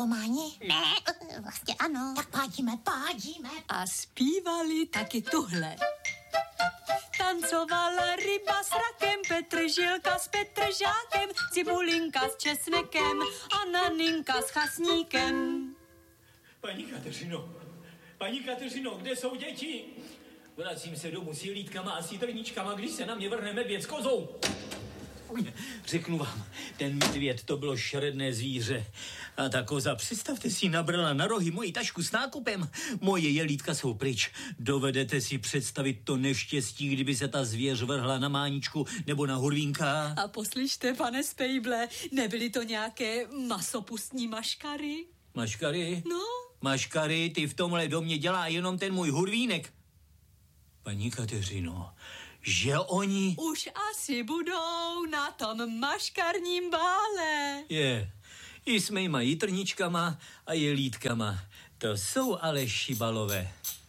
Tománi? Ne, vlastně ano. Tak pádíme. A zpívali taky tuhle. Tancovala ryba s rakem, Petržilka s Petržákem, Cibulinka s česnekem a Naninka s chasníkem. Paní Kateřino, kde jsou děti? Vracím se domů s jelítkama a sítrničkama, když se na mě vrhne medvěd s kozou. Řeknu vám, ten medvěd to bylo šeredné zvíře. A ta koza, představte si, nabrala na rohy moji tašku s nákupem. Moje jelítka jsou pryč. Dovedete si představit to neštěstí, kdyby se ta zvěř vrhla na Máničku nebo na Hurvínka? A poslyšte, pane Spejble, nebyly to nějaké masopustní maškary? Maškary? No. Maškary, ty v tomhle domě dělá jenom ten můj Hurvínek. Paní Kateřino, že oni... Už asi budou na tom maškarním bále. I s mýma jitrničkama a jelítkama. To jsou ale šibalové.